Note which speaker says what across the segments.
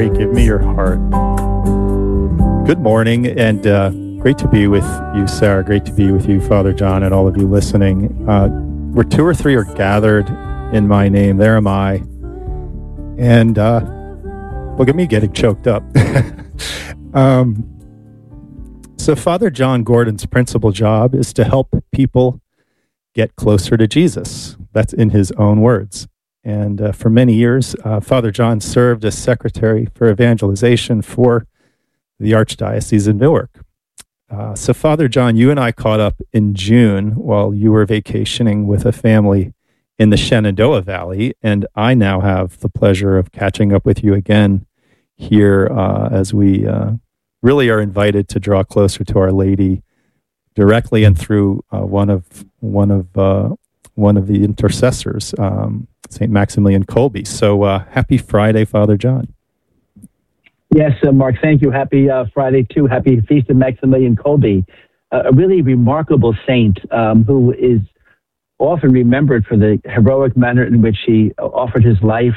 Speaker 1: Mary, give me your heart. Good morning, and great to be with you, Sarah. Great to be with you, Father John, and all of you listening. Where two or three are gathered in my name, there am I. And look at me getting choked up. So Father John Gordon's principal job is to help people get closer to Jesus. That's in his own words. And for many years, Father John served as secretary for evangelization for the Archdiocese in Newark. So Father John, you and I caught up in June while you were vacationing with a family in the Shenandoah Valley, and I now have the pleasure of catching up with you again here as we really are invited to draw closer to Our Lady directly and through one of the intercessors, St. Maximilian Kolbe. So happy Friday, Father John.
Speaker 2: Yes, Mark, thank you. Happy Friday, too. Happy Feast of Maximilian Kolbe, a really remarkable saint who is often remembered for the heroic manner in which he offered his life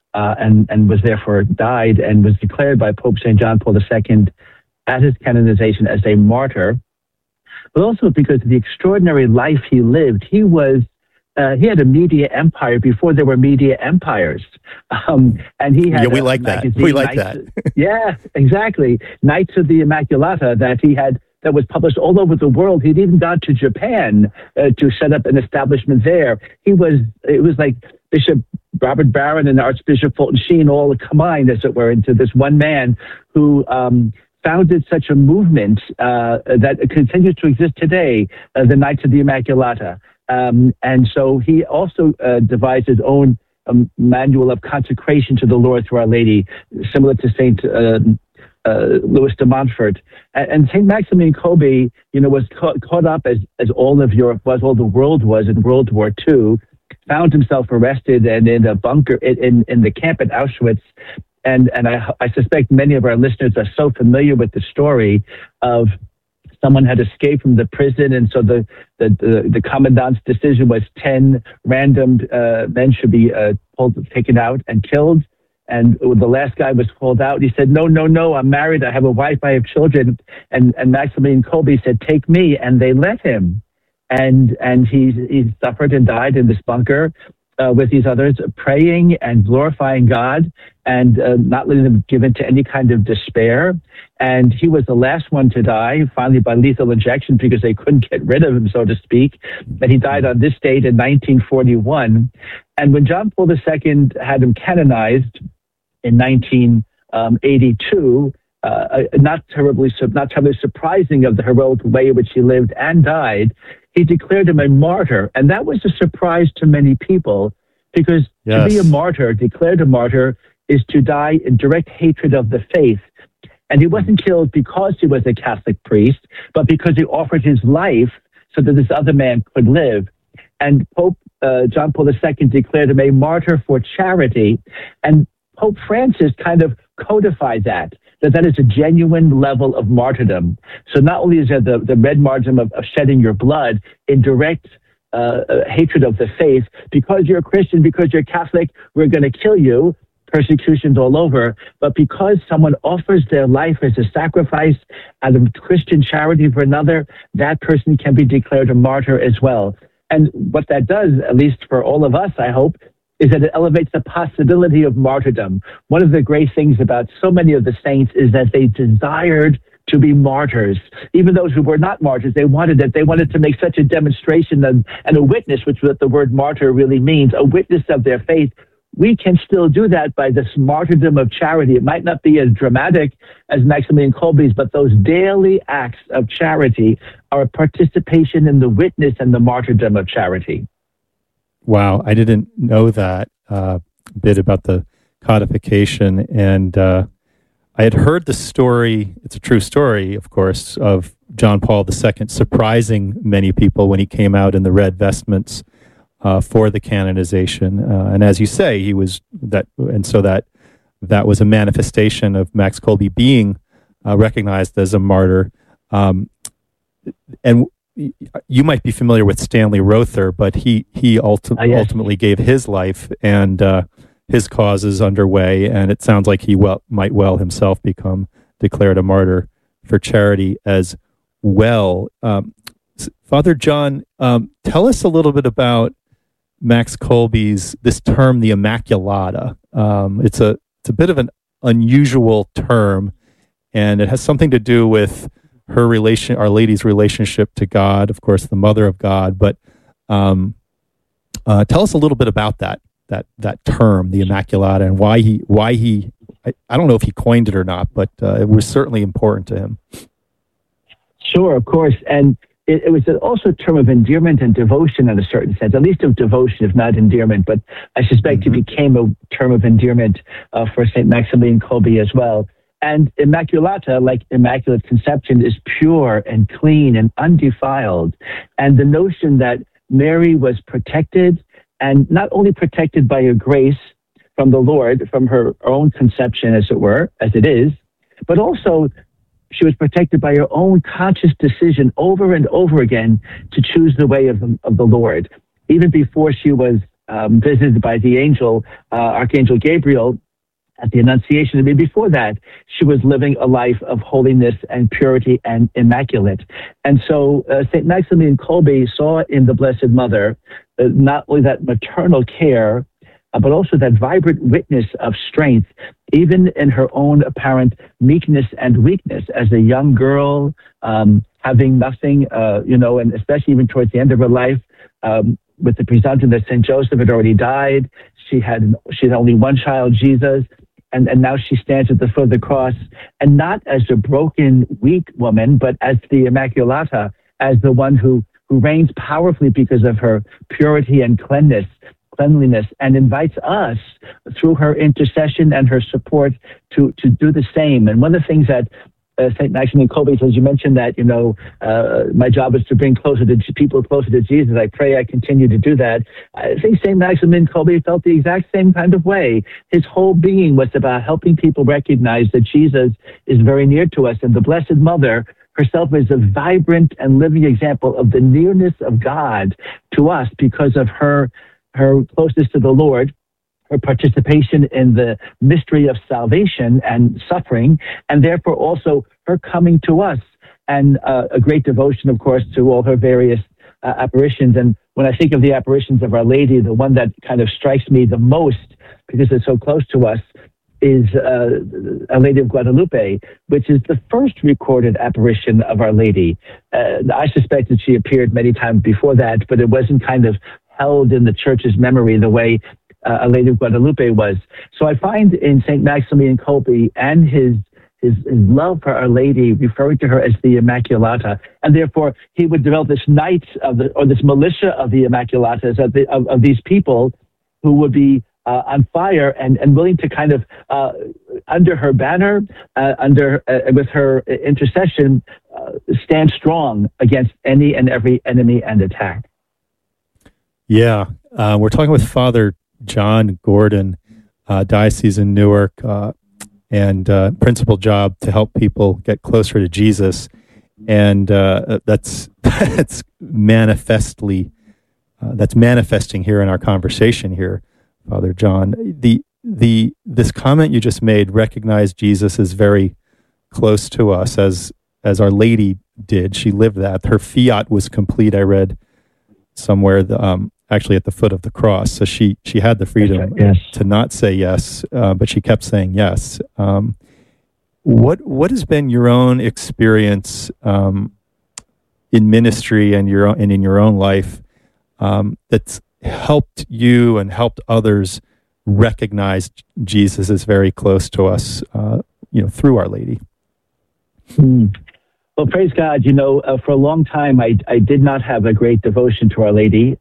Speaker 2: and was therefore died and was declared by Pope St. John Paul II at his canonization as a martyr, but also because of the extraordinary life he lived. He had a media empire before there were media empires. And he had
Speaker 1: we like that. We like that.
Speaker 2: Yeah, exactly. Knights of the Immaculata that was published all over the world. He'd even gone to Japan to set up an establishment there. It was like Bishop Robert Barron and Archbishop Fulton Sheen all combined, as it were, into this one man who founded such a movement that continues to exist today, the Knights of the Immaculata. And so he also devised his own manual of consecration to the Lord through Our Lady, similar to St. Louis de Montfort. And St. Maximilian Kolbe, was caught up as all of Europe was, all the world was in World War II, found himself arrested and in a bunker in the camp at Auschwitz. And I suspect many of our listeners are so familiar with the story of someone had escaped from the prison, and so the commandant's decision was 10 random men should be taken out and killed. And the last guy was called out. He said, no, I'm married. I have a wife. I have children. And Maximilian Kolbe said, take me. And they let him. And he suffered and died in this bunker with these others, praying and glorifying God and not letting them give in to any kind of despair. And he was the last one to die, finally by lethal injection, because they couldn't get rid of him, so to speak. And he died on this date in 1941. And when John Paul II had him canonized in 1982, not terribly surprising of the heroic way in which he lived and died, he declared him a martyr. And that was a surprise to many people, because to be a martyr, declared a martyr, is to die in direct hatred of the faith. And he wasn't killed because he was a Catholic priest, but because he offered his life so that this other man could live. And Pope John Paul II declared him a martyr for charity. And Pope Francis kind of codified that is a genuine level of martyrdom. So not only is there the red martyrdom of shedding your blood in direct hatred of the faith, because you're a Christian, because you're Catholic, we're going to kill you, persecutions all over, but because someone offers their life as a sacrifice out of Christian charity for another, that person can be declared a martyr as well. And what that does, at least for all of us, I hope, is that it elevates the possibility of martyrdom. One of the great things about so many of the saints is that they desired to be martyrs. Even those who were not martyrs, they wanted it. They wanted to make such a demonstration and a witness, which is what the word martyr really means, a witness of their faith. We can still do that by this martyrdom of charity. It might not be as dramatic as Maximilian Kolbe's, but those daily acts of charity are a participation in the witness and the martyrdom of charity.
Speaker 1: Wow, I didn't know that bit about the codification, and I had heard the story, it's a true story, of course, of John Paul II surprising many people when he came out in the red vestments for the canonization. And as you say, he was that, and so that was a manifestation of Max Kolbe being recognized as a martyr. And you might be familiar with Stanley Rother, but he ultimately gave his life, and his cause is underway, and it sounds like he might himself become declared a martyr for charity as well. Father John, tell us a little bit about Max Kolbe's this term, the Immaculata. It's a bit of an unusual term, and it has something to do with her relation, Our Lady's relationship to God, of course, the Mother of God. But tell us a little bit about that term, the Immaculata, and why he I don't know if he coined it or not, but it was certainly important to him.
Speaker 2: Sure, of course, and it was also a term of endearment and devotion in a certain sense, at least of devotion, if not endearment. But I suspect it became a term of endearment for St. Maximilian Kolbe as well. And Immaculata, like Immaculate Conception, is pure and clean and undefiled. And the notion that Mary was protected, and not only protected by a grace from the Lord, from her own conception, as it were, as it is, but also she was protected by her own conscious decision over and over again to choose the way of the Lord. Even before she was visited by the angel, Archangel Gabriel, at the Annunciation, I mean, before that, she was living a life of holiness and purity and immaculate. And so St. Maximilian Kolbe saw in the Blessed Mother not only that maternal care, but also that vibrant witness of strength, even in her own apparent meekness and weakness as a young girl, having nothing, and especially even towards the end of her life, with the presumption that St. Joseph had already died. She had only one child, Jesus, and now she stands at the foot of the cross, and not as a broken, weak woman, but as the Immaculata, as the one who reigns powerfully because of her purity and cleanliness, and invites us through her intercession and her support to do the same. And one of the things that St. Maximilian Kolbe says, you mentioned that, my job is to bring people closer to Jesus. I pray I continue to do that. I think St. Maximilian Kolbe felt the exact same kind of way. His whole being was about helping people recognize that Jesus is very near to us, and the Blessed Mother herself is a vibrant and living example of the nearness of God to us because of her closeness to the Lord, her participation in the mystery of salvation and suffering, and therefore also her coming to us, and a great devotion, of course, to all her various apparitions. And when I think of the apparitions of Our Lady, the one that kind of strikes me the most, because it's so close to us, is Our Lady of Guadalupe, which is the first recorded apparition of Our Lady. I suspect that she appeared many times before that, but it wasn't kind of held in the church's memory the way Our Lady of Guadalupe was. So I find in St. Maximilian Kolbe and his love for Our Lady, referring to her as the Immaculata, and therefore he would develop this knights or this militia of the Immaculatas, of these people who would be on fire and willing to kind of under her banner, with her intercession, stand strong against any and every enemy and attack.
Speaker 1: Yeah, we're talking with Father John Gordon, diocese in Newark, and principal job to help people get closer to Jesus, and that's manifesting here in our conversation here, Father John. This comment you just made, recognize Jesus is very close to us, as Our Lady did. She lived that. Her fiat was complete. I read somewhere actually at the foot of the cross. So she had the freedom to not say yes, but she kept saying yes. What has been your own experience in ministry and in your own life that's helped you and helped others recognize Jesus is very close to us, through Our Lady?
Speaker 2: Well, praise God. For a long time, I did not have a great devotion to Our Lady.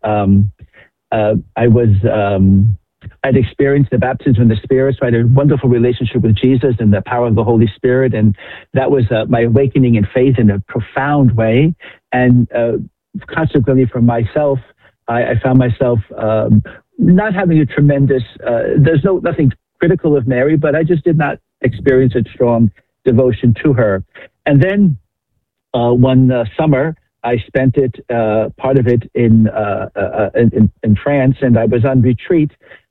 Speaker 2: I'd experienced the baptism in the Spirit, so I had a wonderful relationship with Jesus and the power of the Holy Spirit, and that was my awakening in faith in a profound way. And consequently, for myself, I found myself not having a tremendous. There's nothing critical of Mary, but I just did not experience a strong devotion to her. And then one summer, I spent part of it in France, and I was on retreat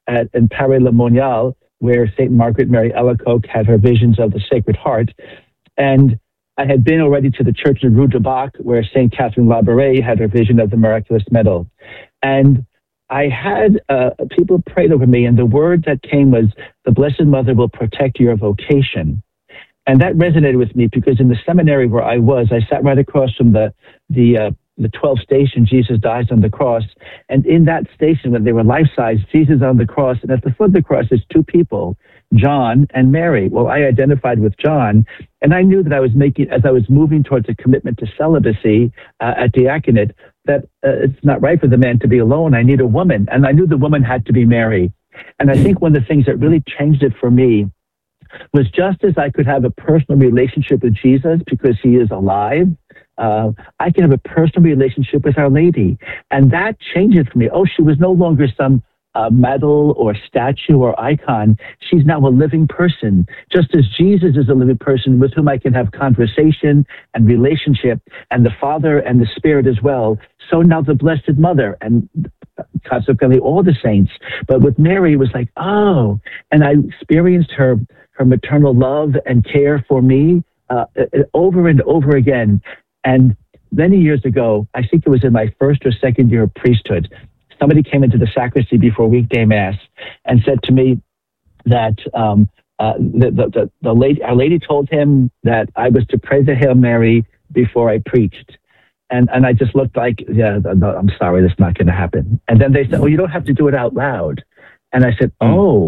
Speaker 2: in Paris-le-Monial, where St. Margaret Mary Alacoque had her visions of the Sacred Heart. And I had been already to the church in Rue du Bac, where St. Catherine Labouré had her vision of the Miraculous Medal. And I had people prayed over me, and the word that came was, the Blessed Mother will protect your vocation. And that resonated with me because in the seminary where I was, I sat right across from the 12th station, Jesus dies on the cross. And in that station, when they were life-size, Jesus on the cross, and at the foot of the cross is two people, John and Mary. Well, I identified with John, and I knew that I was making, as I was moving towards a commitment to celibacy at diaconate, that it's not right for the man to be alone. I need a woman. And I knew the woman had to be Mary. And I think one of the things that really changed it for me was just as I could have a personal relationship with Jesus because he is alive, I can have a personal relationship with Our Lady. And that changed it for me. Oh, she was no longer some medal or statue or icon. She's now a living person. Just as Jesus is a living person with whom I can have conversation and relationship, and the Father and the Spirit as well, so now the Blessed Mother and consequently all the saints. But with Mary, it was like, oh, and I experienced her maternal love and care for me over and over again. And many years ago, I think it was in my first or second year of priesthood, somebody came into the sacristy before weekday mass and said to me that the lady, Our Lady told him that I was to pray the Hail Mary before I preached. And I just looked like, yeah, no, I'm sorry, that's not going to happen. And then they said, oh, you don't have to do it out loud. And I said,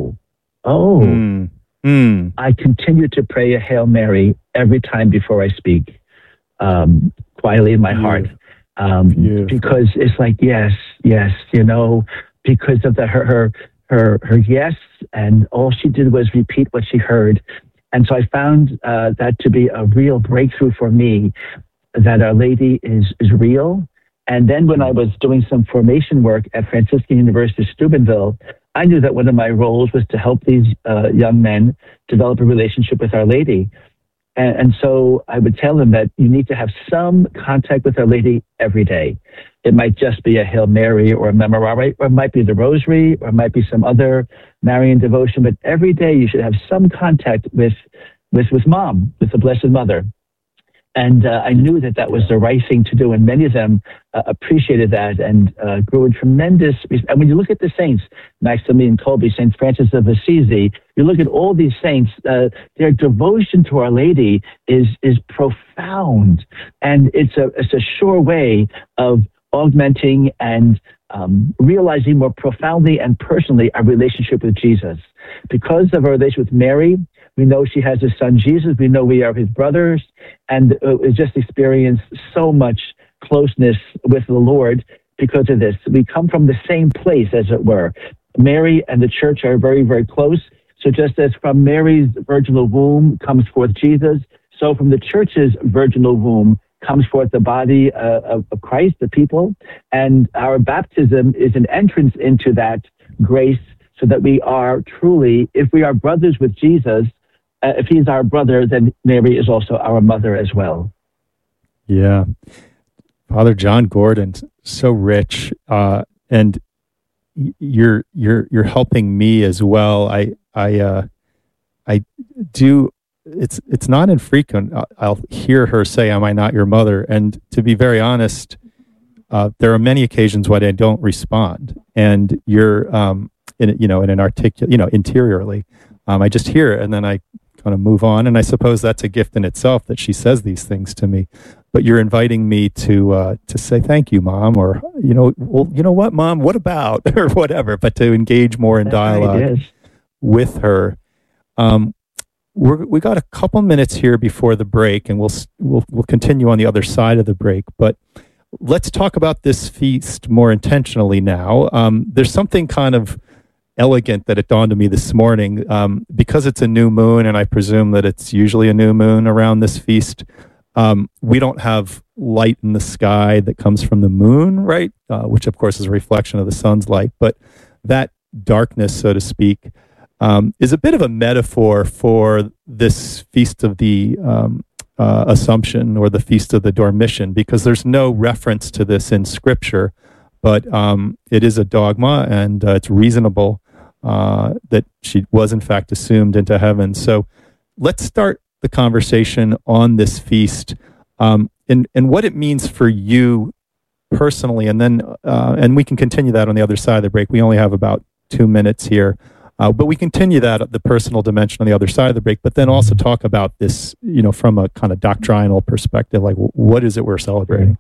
Speaker 2: I continue to pray a Hail Mary every time before I speak, quietly in my heart. Because it's like, yes, you know, because of her yes, and all she did was repeat what she heard. And so I found that to be a real breakthrough for me, that Our Lady is real. And then when I was doing some formation work at Franciscan University Steubenville, I knew that one of my roles was to help these young men develop a relationship with Our Lady. And so I would tell them that you need to have some contact with Our Lady every day. It might just be a Hail Mary or a Memorare, or it might be the Rosary, or it might be some other Marian devotion, but every day you should have some contact with Mom, with the Blessed Mother. And I knew that was the right thing to do, and many of them appreciated that and grew in tremendous. And when you look at the saints, Maximilian Kolbe, St. Francis of Assisi, you look at all these saints, their devotion to Our Lady is profound, and it's a sure way of augmenting and realizing more profoundly and personally our relationship with Jesus. Because of our relationship with Mary, we know she has a son, Jesus. We know we are his brothers. And we just experienced so much closeness with the Lord because of this. We come from the same place, as it were. Mary and the church are very, very close. So just as from Mary's virginal womb comes forth Jesus, so from the church's virginal womb comes forth the body of Christ, the people. And our baptism is an entrance into that grace, so that we are truly, if we are brothers with Jesus, if he's our brother, then Mary is also our mother as well.
Speaker 1: Yeah. Father John Gordon, so rich. And you're helping me as well. I do, it's not infrequent. I'll hear her say, "Am I not your mother?" And to be very honest, there are many occasions when I don't respond. And you're, in an articulate, interiorly, I just hear it and then I kind of move on. And I suppose that's a gift in itself that she says these things to me. But you're inviting me to say thank you, Mom, or well, you know what, Mom, what about, or whatever. But to engage more in dialogue with her. We got a couple minutes here before the break, and we'll continue on the other side of the break. But let's talk about this feast more intentionally now. There's something kind of elegant that it dawned on me this morning, because it's a new moon, and I presume that it's usually a new moon around this feast. We don't have light in the sky that comes from the moon, right? Which of course is a reflection of the sun's light. But that darkness, so to speak, is a bit of a metaphor for this feast of the Assumption, or the feast of the Dormition, because there's no reference to this in Scripture, but it is a dogma, and it's reasonable that she was in fact assumed into heaven. So let's start the conversation on this feast and what it means for you personally, and then and we can continue that on the other side of the break. We only have about 2 minutes here, but we continue that at the personal dimension on the other side of the break, but then also talk about this, from a kind of doctrinal perspective, like what is it we're celebrating?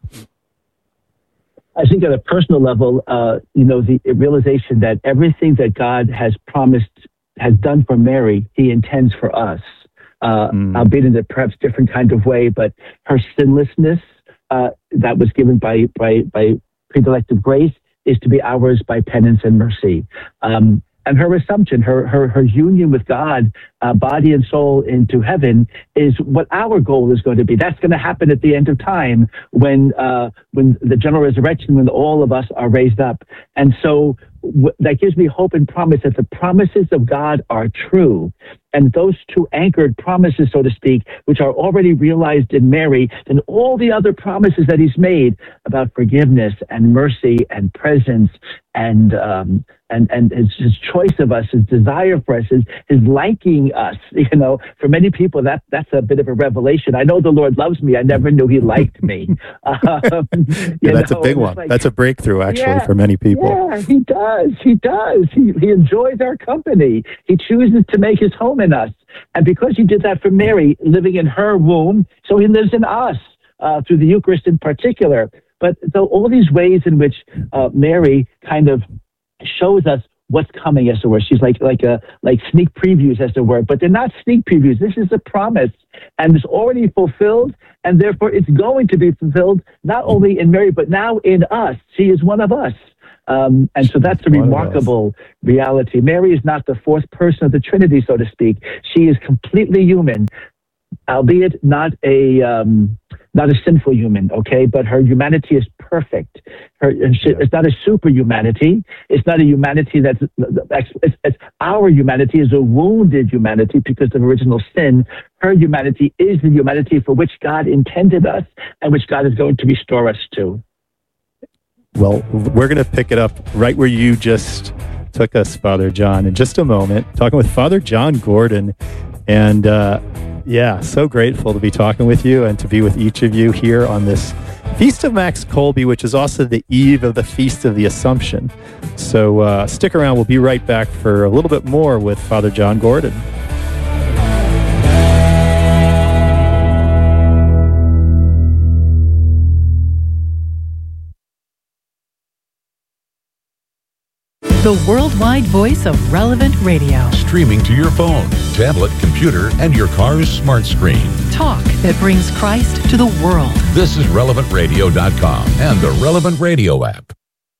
Speaker 2: I think at a personal level, the realization that everything that God has promised, has done for Mary, he intends for us, albeit in a perhaps different kind of way, but her sinlessness, that was given by pre-elective grace, is to be ours by penance and mercy. And her assumption, her union with God, body and soul into heaven, is what our goal is going to be. That's going to happen at the end of time when the general resurrection, when all of us are raised up. And so that gives me hope and promise that the promises of God are true. And those two anchored promises, so to speak, which are already realized in Mary, then all the other promises that he's made about forgiveness and mercy and presence and his choice of us, his desire for us, his liking us. For many people, that's a bit of a revelation. I know the Lord loves me. I never knew he liked me.
Speaker 1: That's a big one. That's a breakthrough, actually, for many people.
Speaker 2: Yeah, he does. He does. He enjoys our company. He chooses to make his home in us. And because he did that for Mary, living in her womb, so he lives in us through the Eucharist in particular. But so all these ways in which Mary kind of shows us what's coming, as it were. She's like sneak previews, as it were. But they're not sneak previews. This is a promise, and it's already fulfilled, and therefore it's going to be fulfilled not only in Mary, but now in us. She is one of us. And so that's a remarkable reality. Mary is not the fourth person of the Trinity, so to speak. She is completely human, albeit not a sinful human, okay? But her humanity is perfect. It's not a super humanity. It's not a humanity it's our humanity is a wounded humanity because of original sin. Her humanity is the humanity for which God intended us and which God is going to restore us to.
Speaker 1: Well, we're going to pick it up right where you just took us, Father John, in just a moment, talking with Father John Gordon. And so grateful to be talking with you and to be with each of you here on this Feast of Max Kolbe, which is also the eve of the Feast of the Assumption. So stick around. We'll be right back for a little bit more with Father John Gordon.
Speaker 3: The worldwide voice of Relevant Radio.
Speaker 4: Streaming to your phone, tablet, computer, and your car's smart screen.
Speaker 3: Talk that brings Christ to the world.
Speaker 4: This is RelevantRadio.com and the Relevant Radio app.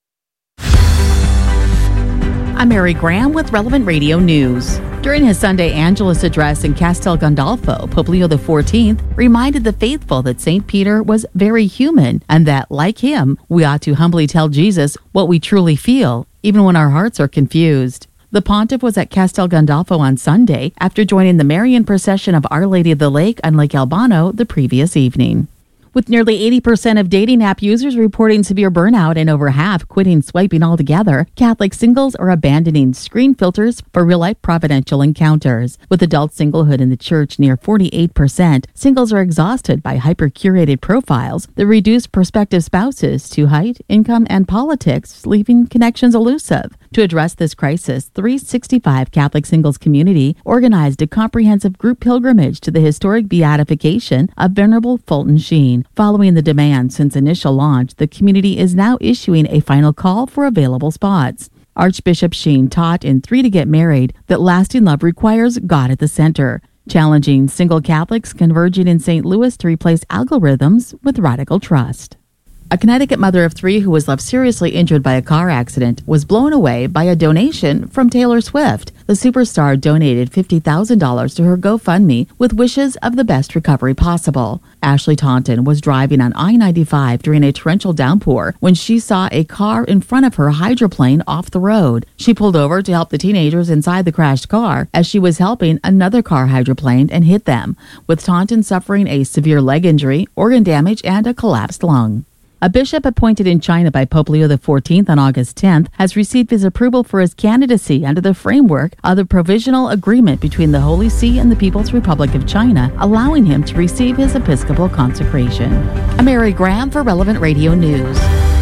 Speaker 5: I'm Mary Graham with Relevant Radio News. During his Sunday Angelus address in Castel Gandolfo, Pope Leo XIV reminded the faithful that St. Peter was very human and that, like him, we ought to humbly tell Jesus what we truly feel, even when our hearts are confused. The pontiff was at Castel Gandolfo on Sunday after joining the Marian procession of Our Lady of the Lake on Lake Albano the previous evening. With nearly 80% of dating app users reporting severe burnout and over half quitting swiping altogether, Catholic singles are abandoning screen filters for real-life providential encounters. With adult singlehood in the church near 48%, singles are exhausted by hyper-curated profiles that reduce prospective spouses to height, income, and politics, leaving connections elusive. To address this crisis, 365 Catholic Singles Community organized a comprehensive group pilgrimage to the historic beatification of Venerable Fulton Sheen. Following the demand since initial launch, the community is now issuing a final call for available spots. Archbishop Sheen taught in 3 to Get Married that lasting love requires God at the center, challenging single Catholics converging in St. Louis to replace algorithms with radical trust. A Connecticut mother of 3 who was left seriously injured by a car accident was blown away by a donation from Taylor Swift. The superstar donated $50,000 to her GoFundMe with wishes of the best recovery possible. Ashley Taunton was driving on I-95 during a torrential downpour when she saw a car in front of her hydroplane off the road. She pulled over to help the teenagers inside the crashed car as she was helping another car hydroplaned and hit them, with Taunton suffering a severe leg injury, organ damage, and a collapsed lung. A bishop appointed in China by Pope Leo XIV on August 10th has received his approval for his candidacy under the framework of the provisional agreement between the Holy See and the People's Republic of China, allowing him to receive his episcopal consecration. I'm Mary Graham for Relevant Radio News.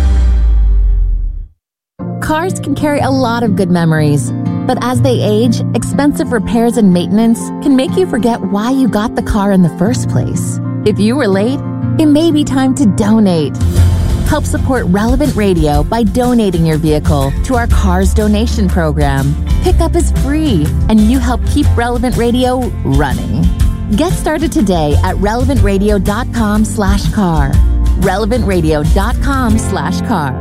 Speaker 6: Cars can carry a lot of good memories, but as they age, expensive repairs and maintenance can make you forget why you got the car in the first place. If you were late, it may be time to donate. Help support Relevant Radio by donating your vehicle to our Cars Donation Program. Pickup is free, and you help keep Relevant Radio running. Get started today at relevantradio.com/car. relevantradio.com/car.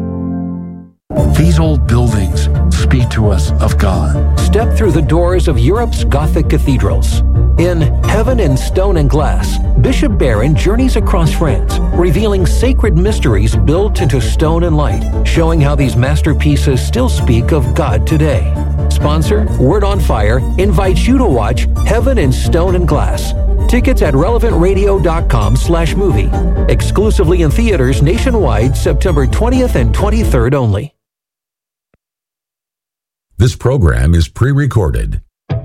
Speaker 7: These old buildings speak to us of God.
Speaker 8: Step through the doors of Europe's Gothic cathedrals. In Heaven in Stone and Glass, Bishop Barron journeys across France, revealing sacred mysteries built into stone and light, showing how these masterpieces still speak of God today. Sponsor, Word on Fire, invites you to watch Heaven in Stone and Glass. Tickets at relevantradio.com/movie. Exclusively in theaters nationwide, September 20th and 23rd only.
Speaker 4: This program is pre-recorded.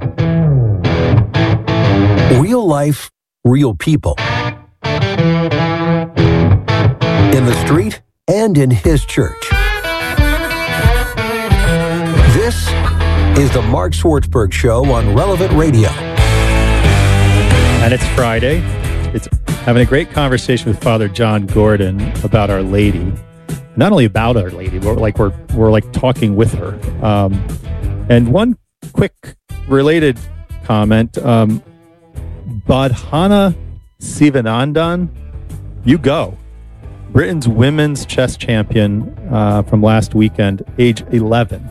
Speaker 8: Real life, real people. In the street and in his church. This is the Mark Swartzberg Show on Relevant Radio.
Speaker 1: And it's Friday. It's having a great conversation with Father John Gordon about Our Lady. Not only about Our Lady, we're talking with her. And one quick related comment, Badhana Sivanandan, you go. Britain's women's chess champion from last weekend, age 11.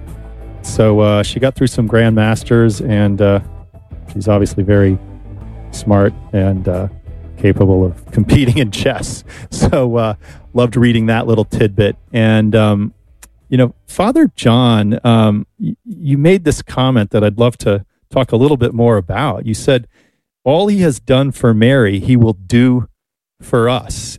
Speaker 1: So she got through some grandmasters, and she's obviously very smart and capable of competing in chess. So loved reading that little tidbit. And, Father John, you made this comment that I'd love to talk a little bit more about. You said, all he has done for Mary, he will do for us.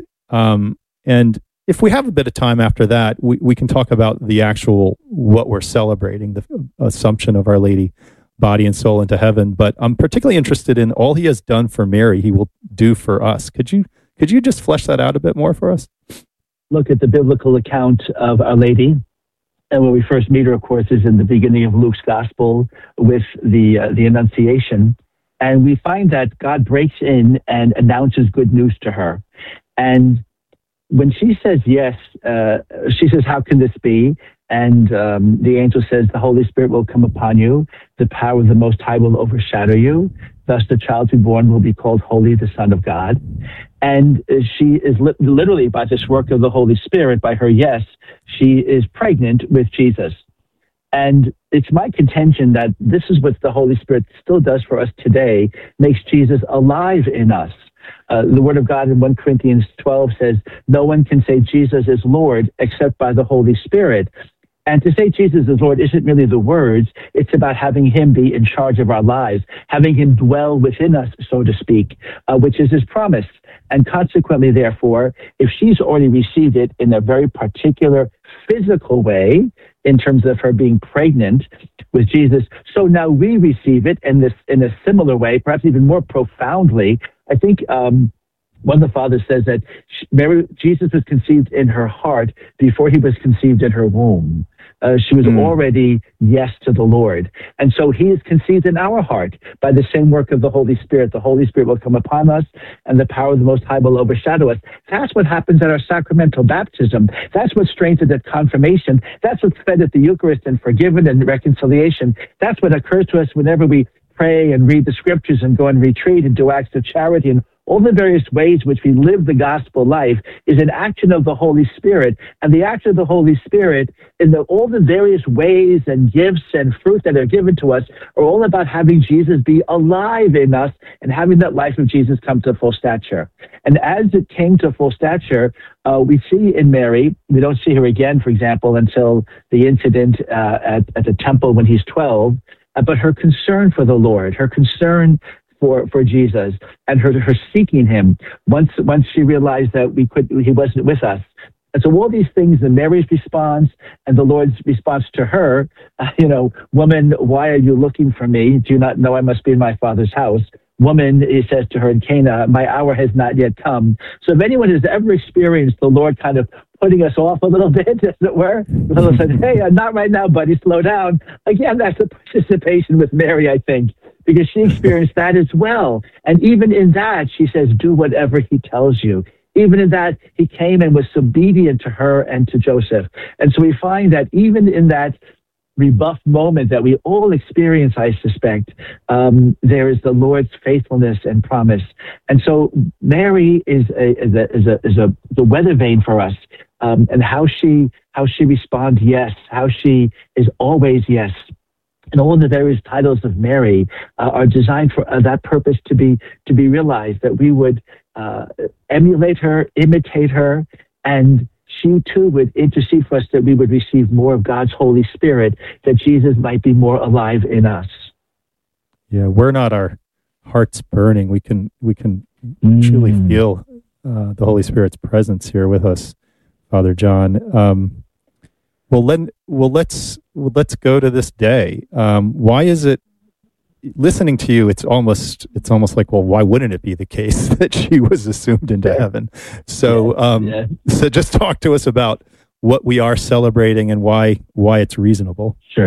Speaker 1: And if we have a bit of time after that, we can talk about the actual, what we're celebrating, the Assumption of Our Lady, body and soul into heaven. But I'm particularly interested in all he has done for Mary, he will do for us. Could you just flesh that out a bit more for us?
Speaker 2: Look at the biblical account of Our Lady. And when we first meet her, of course, is in the beginning of Luke's Gospel with the Annunciation. And we find that God breaks in and announces good news to her. And when she says yes, she says, how can this be? And the angel says, the Holy Spirit will come upon you. The power of the Most High will overshadow you. Thus the child to be born will be called Holy, the Son of God. And she is literally, by this work of the Holy Spirit, by her yes, she is pregnant with Jesus. And it's my contention that this is what the Holy Spirit still does for us today, makes Jesus alive in us. The Word of God in 1 Corinthians 12 says, no one can say Jesus is Lord except by the Holy Spirit. And to say Jesus is Lord isn't really the words. It's about having him be in charge of our lives, having him dwell within us, so to speak, which is his promise. And consequently, therefore, if she's already received it in a very particular physical way, in terms of her being pregnant with Jesus, so now we receive it in a similar way, perhaps even more profoundly. I think one of the fathers says that Jesus was conceived in her heart before he was conceived in her womb. She was already yes to the Lord. And so he is conceived in our heart by the same work of the Holy Spirit. The Holy Spirit will come upon us, and the power of the Most High will overshadow us. That's what happens at our sacramental baptism. That's what's strengthened at confirmation. That's what's fed at the Eucharist and forgiven and reconciliation. That's what occurs to us whenever we pray and read the scriptures and go and retreat and do acts of charity, and all the various ways in which we live the gospel life is an action of the Holy Spirit. And the action of the Holy Spirit in all the various ways and gifts and fruit that are given to us are all about having Jesus be alive in us and having that life of Jesus come to full stature. And as it came to full stature, we see in Mary, we don't see her again, for example, until the incident at the temple when he's 12, but her concern for the Lord, her concern for Jesus and her seeking him once she realized that he wasn't with us. And so all these things, and Mary's response and the Lord's response to her, woman, why are you looking for me? Do you not know I must be in my Father's house? Woman, he says to her in Cana, my hour has not yet come. So if anyone has ever experienced the Lord kind of putting us off a little bit, as it were, the Lord said, hey, not right now, buddy, slow down. Again, that's a participation with Mary, I think, because she experienced that as well. And even in that, she says, do whatever he tells you. Even in that, he came and was obedient to her and to Joseph. And so we find that even in that rebuffed moment that we all experience, I suspect, there is the Lord's faithfulness and promise. And so Mary is the weather vane for us, and how she responds yes, how she is always yes. And all the various titles of Mary are designed for that purpose to be realized, that we would emulate her, imitate her, and she too would intercede for us, that we would receive more of God's Holy Spirit, that Jesus might be more alive in us.
Speaker 1: Yeah, we're not our hearts burning. We can truly feel the Holy Spirit's presence here with us, Father John. Let's go to this day. Why is it? Listening to you, it's almost like, well, why wouldn't it be the case that she was assumed into heaven? So, so just talk to us about what we are celebrating and why it's reasonable.
Speaker 2: Sure.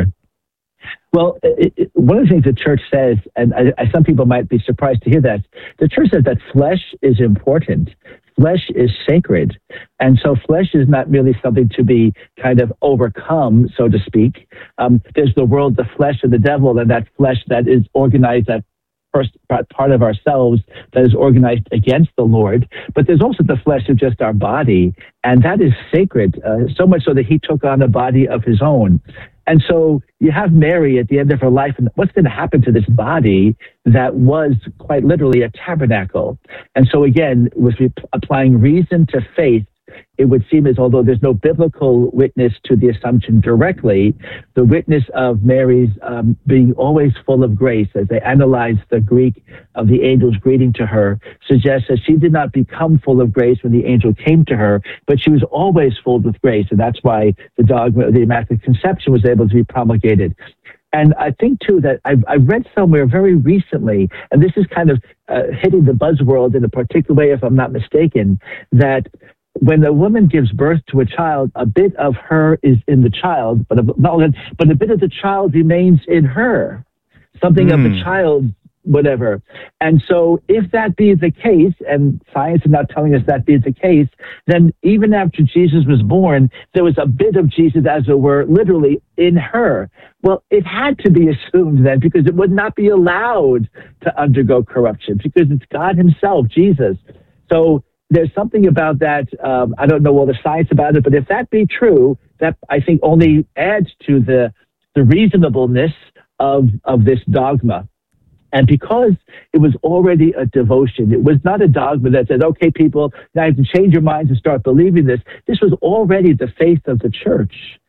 Speaker 2: Well, one of the things the church says, and some people might be surprised to hear that, the church says that flesh is important. Flesh is sacred. And so flesh is not really something to be kind of overcome, so to speak. There's the world, the flesh of the devil, and that flesh that is organized, that first part of ourselves that is organized against the Lord. But there's also the flesh of just our body, and that is sacred, so much so that he took on a body of his own. And so you have Mary at the end of her life, and what's going to happen to this body that was quite literally a tabernacle? And so again, with applying reason to faith, it would seem as although there's no biblical witness to the assumption directly, the witness of Mary's being always full of grace, as they analyze the Greek of the angel's greeting to her, suggests that she did not become full of grace when the angel came to her, but she was always full with grace. And that's why the dogma of the Immaculate Conception was able to be promulgated. And I think, too, that I read somewhere very recently, and this is kind of hitting the buzzworld in a particular way, if I'm not mistaken, that when a woman gives birth to a child, a bit of her is in the child, but a bit of the child remains in her. Something of the child, whatever. And so if that be the case, and science is now telling us that be the case, then even after Jesus was born, there was a bit of Jesus, as it were, literally in her. Well, it had to be assumed then, because it would not be allowed to undergo corruption, because it's God himself, Jesus. So there's something about that. I don't know all the science about it, but if that be true, that I think only adds to the reasonableness of this dogma. And because it was already a devotion, it was not a dogma that said, okay, people, now you have to change your minds and start believing this. This was already the faith of the church.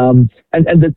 Speaker 2: The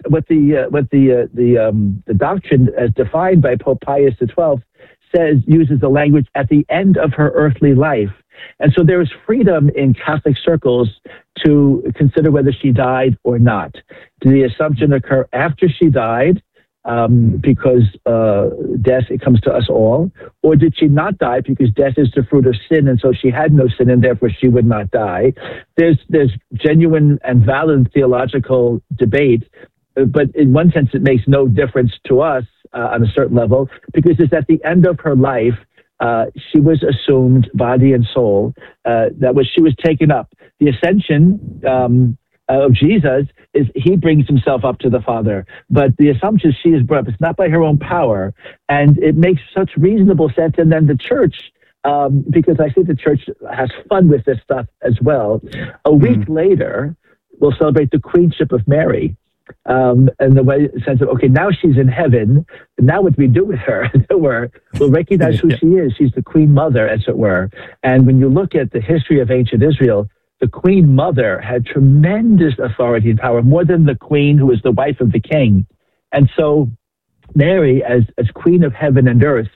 Speaker 2: doctrine as defined by Pope Pius XII uses the language at the end of her earthly life. And so there is freedom in Catholic circles to consider whether she died or not. Did the assumption occur after she died, because death, it comes to us all, or did she not die because death is the fruit of sin, and so she had no sin and therefore she would not die? There's genuine and valid theological debate, but in one sense it makes no difference to us on a certain level, because it's at the end of her life. She was assumed, body and soul. She was taken up. The ascension of Jesus is he brings himself up to the Father, but the assumption she is brought up, it's not by her own power, and it makes such reasonable sense. And then the church, because I think the church has fun with this stuff as well. A week later, we'll celebrate the Queenship of Mary. And the sense of, okay, now she's in heaven, now what do we do with her, as it were? We'll recognize who she is. She's the Queen Mother, as it were. And when you look at the history of ancient Israel, the Queen Mother had tremendous authority and power, more than the queen who was the wife of the king. And so Mary, as Queen of heaven and earth,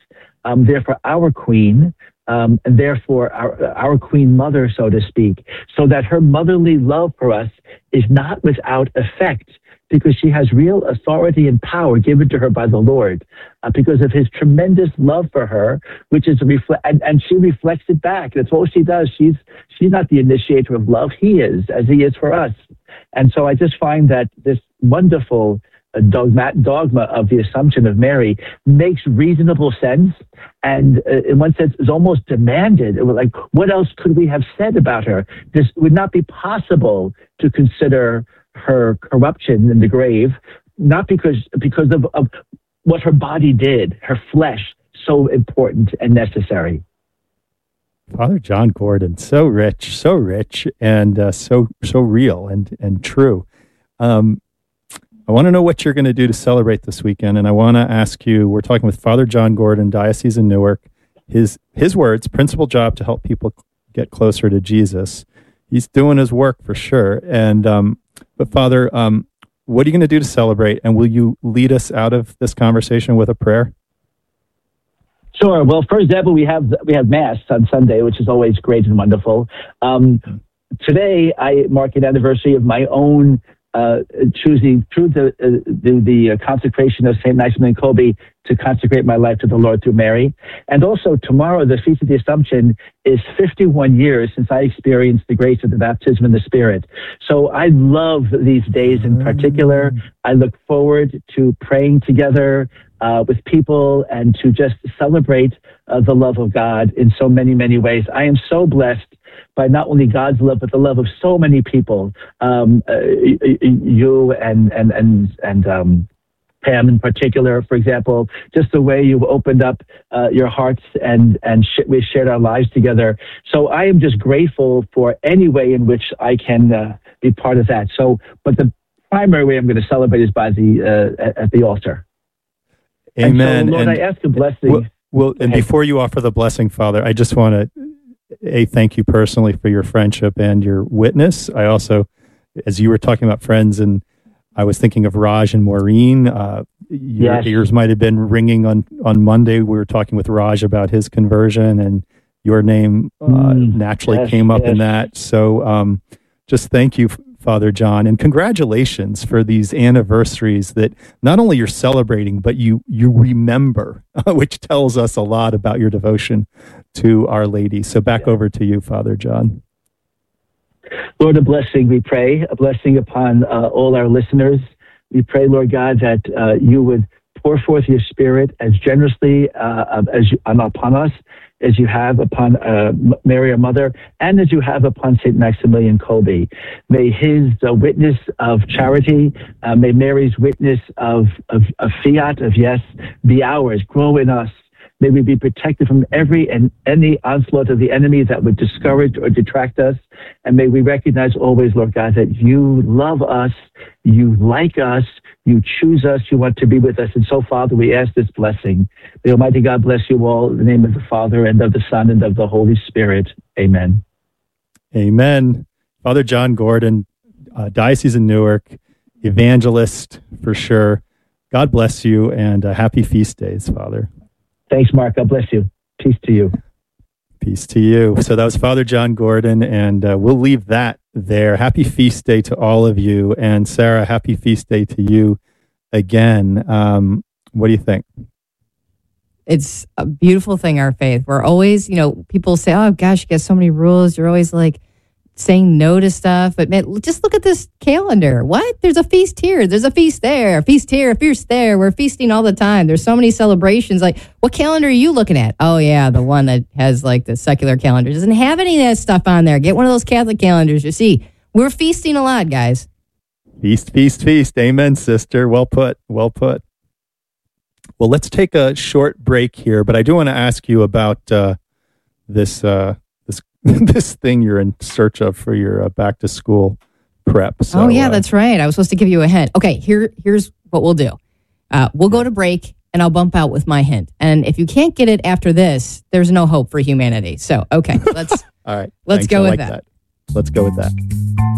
Speaker 2: therefore our queen, and therefore our queen mother, so to speak, so that her motherly love for us is not without effect, because she has real authority and power given to her by the Lord, because of his tremendous love for her, which is and she reflects it back. That's all she does. She's not the initiator of love. He is, as he is for us. And so I just find that this wonderful dogma of the Assumption of Mary makes reasonable sense, and in one sense is almost demanded. It was like, what else could we have said about her? This would not be possible to consider her corruption in the grave, not because of what her body did, her flesh, so important and necessary.
Speaker 1: Father John Gordon, so rich, and so real and true. I want to know what you're going to do to celebrate this weekend, and I want to ask you, we're talking with Father John Gordon, Diocese in Newark. His words, principal job to help people get closer to Jesus. He's doing his work for sure. And but Father, what are you going to do to celebrate, and will you lead us out of this conversation with a prayer?
Speaker 2: Sure. Well, for example, we have Mass on Sunday, which is always great and wonderful. Today, I mark an anniversary of my own choosing through the consecration of St. Maximilian Kolbe to consecrate my life to the Lord through Mary. And also tomorrow, the Feast of the Assumption, is 51 years since I experienced the grace of the baptism in the Spirit. So I love these days in particular. I look forward to praying together with people and to just celebrate the love of God in so many, many ways. I am so blessed by not only God's love, but the love of so many people. You and Pam in particular, for example, just the way you opened up your hearts and we shared our lives together. So I am just grateful for any way in which I can be part of that. So, but the primary way I'm going to celebrate is by at the altar.
Speaker 1: Amen.
Speaker 2: And so, Lord, I ask a blessing.
Speaker 1: Well, and before you offer the blessing, Father, I just want to thank you personally for your friendship and your witness. I also, as you were talking about friends, and I was thinking of Raj and Maureen. Your ears might have been ringing on Monday. We were talking with Raj about his conversion, and your name naturally came up in that. So just thank you, Father John, and congratulations for these anniversaries that not only you're celebrating, but you remember, which tells us a lot about your devotion to Our Lady. So back over to you, Father John.
Speaker 2: Lord, a blessing, we pray, a blessing upon all our listeners. We pray, Lord God, that you would pour forth your Spirit as generously upon us as you have upon Mary, our mother, and as you have upon St. Maximilian Kolbe. May his witness of charity, may Mary's witness of fiat, of yes, be ours, grow in us. May we be protected from every and any onslaught of the enemy that would discourage or detract us. And may we recognize always, Lord God, that you love us, you like us, you choose us, you want to be with us. And so, Father, we ask this blessing. May Almighty God bless you all in the name of the Father, and of the Son, and of the Holy Spirit. Amen.
Speaker 1: Amen. Father John Gordon, Diocese in Newark, evangelist for sure. God bless you, and happy feast days, Father.
Speaker 2: Thanks, Mark. God bless you. Peace to you.
Speaker 1: Peace to you. So that was Father John Gordon, and we'll leave that there. Happy feast day to all of you. And Sarah, happy feast day to you again. What do you think?
Speaker 9: It's a beautiful thing, our faith. We're always, people say, oh gosh, you got so many rules. You're always like saying no to stuff. But man, just look at this calendar. What? There's a feast here. There's a feast there. A feast here. A feast there. We're feasting all the time. There's so many celebrations. Like, what calendar are you looking at? Oh, yeah, the one that has like the secular calendar. Doesn't have any of that stuff on there. Get one of those Catholic calendars. You see, we're feasting a lot, guys.
Speaker 1: Feast, feast, feast. Amen, sister. Well put. Well put. Well, let's take a short break here, but I do want to ask you about this thing you're in search of for your back to school prep. So,
Speaker 9: that's right. I was supposed to give you a hint. Okay, here's what we'll do. We'll go to break, and I'll bump out with my hint. And if you can't get it after this, there's no hope for humanity. So, okay, let's
Speaker 1: all right.
Speaker 9: Let's go with that.
Speaker 1: Let's go with that.